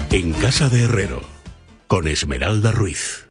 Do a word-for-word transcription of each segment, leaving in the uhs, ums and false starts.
En Casa de Herrero, con Esmeralda Ruiz.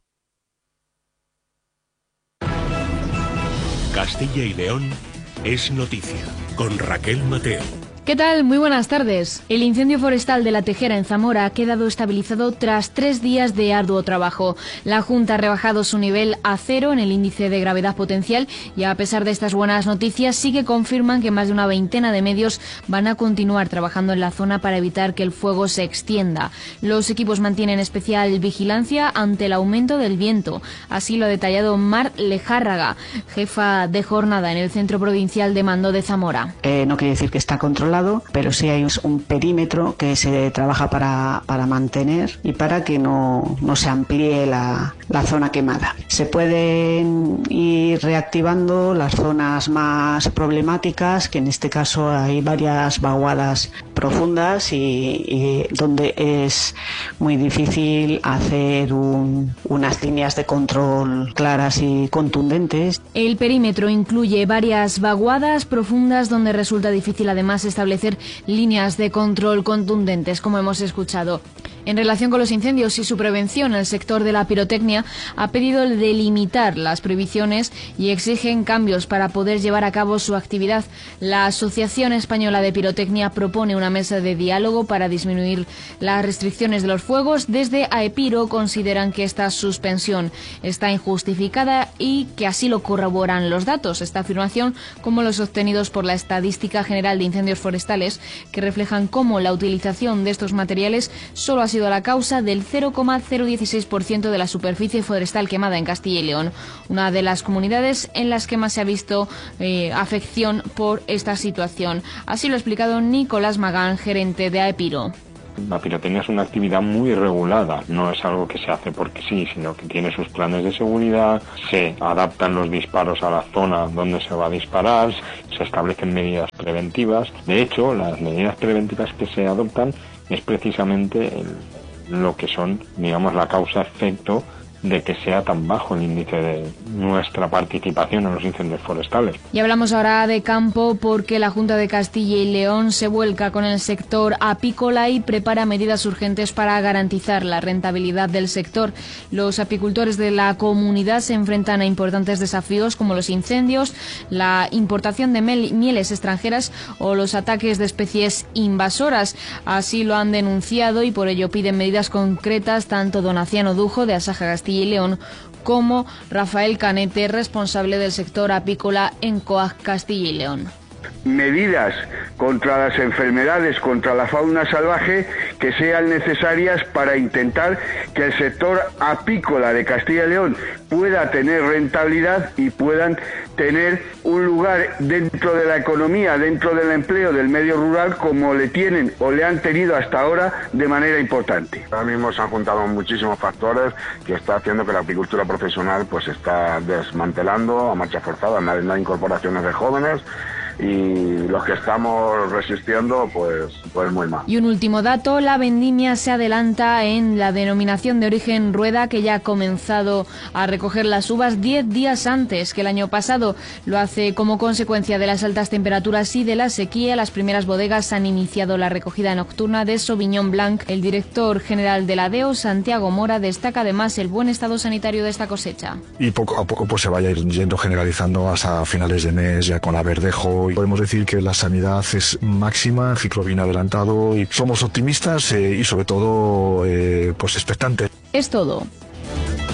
Castilla y León es noticia, con Raquel Mateo. ¿Qué tal? Muy buenas tardes. El incendio forestal de La Tejera en Zamora ha quedado estabilizado tras tres días de arduo trabajo. La Junta ha rebajado su nivel a cero en el índice de gravedad potencial y, a pesar de estas buenas noticias, sí que confirman que más de una veintena de medios van a continuar trabajando en la zona para evitar que el fuego se extienda. Los equipos mantienen especial vigilancia ante el aumento del viento. Así lo ha detallado Mar Lejárraga, jefa de jornada en el Centro Provincial de Mando de Zamora. Eh, no quiere decir que está controlado, pero sí hay un perímetro que se trabaja para, para mantener y para que no, no se amplíe la, la zona quemada. Se pueden ir reactivando las zonas más problemáticas, que en este caso hay varias vaguadas profundas y, y donde es muy difícil hacer un, unas líneas de control claras y contundentes. El perímetro incluye varias vaguadas profundas donde resulta difícil además establecer líneas de control contundentes, como hemos escuchado. En relación con los incendios y su prevención, el sector de la pirotecnia ha pedido delimitar las prohibiciones y exigen cambios para poder llevar a cabo su actividad. La Asociación Española de Pirotecnia propone una mesa de diálogo para disminuir las restricciones de los fuegos. Desde AEPIRO consideran que esta suspensión está injustificada y que así lo corroboran los datos. Esta afirmación, como los obtenidos por la Estadística General de Incendios Forestales, que reflejan cómo la utilización de estos materiales solo ha sido la causa del cero coma cero dieciséis por ciento de la superficie forestal quemada en Castilla y León, una de las comunidades en las que más se ha visto eh, afección por esta situación. Así lo ha explicado Nicolás Magán, gerente de AEPIRO. La pirotecnia es una actividad muy regulada, no es algo que se hace porque sí, sino que tiene sus planes de seguridad, se adaptan los disparos a la zona donde se va a disparar, se establecen medidas preventivas. De hecho, las medidas preventivas que se adoptan es precisamente el, lo que son, digamos, la causa-efecto de que sea tan bajo el índice de nuestra participación en los incendios forestales. Y hablamos ahora de campo porque la Junta de Castilla y León se vuelca con el sector apícola y prepara medidas urgentes para garantizar la rentabilidad del sector. Los apicultores de la comunidad se enfrentan a importantes desafíos como los incendios, la importación de mieles extranjeras o los ataques de especies invasoras. Así lo han denunciado y por ello piden medidas concretas tanto Donaciano Dujo de Asaja Castilla y León como Rafael Canete, responsable del sector apícola en COAG Castilla y León. Medidas contra las enfermedades, contra la fauna salvaje que sean necesarias para intentar que el sector apícola de Castilla y León pueda tener rentabilidad y puedan tener un lugar dentro de la economía, dentro del empleo del medio rural, como le tienen o le han tenido hasta ahora de manera importante. Ahora mismo se han juntado muchísimos factores que está haciendo que la apicultura profesional pues está desmantelando a marcha forzada, no hay, no hay incorporaciones de jóvenes, y los que estamos resistiendo pues, pues muy mal. Y un último dato, la vendimia se adelanta en la denominación de origen Rueda, que ya ha comenzado a recoger las uvas diez días antes que el año pasado. Lo hace como consecuencia de las altas temperaturas y de la sequía. Las primeras bodegas han iniciado la recogida nocturna de Sauvignon Blanc. El director general de la D E O, Santiago Mora, destaca además el buen estado sanitario de esta cosecha. Y poco a poco pues se vaya yendo generalizando hasta finales de mes, ya con la verdejo. Podemos decir que la sanidad es máxima, ciclo bien adelantado y somos optimistas eh, y sobre todo eh, pues expectantes. Es todo.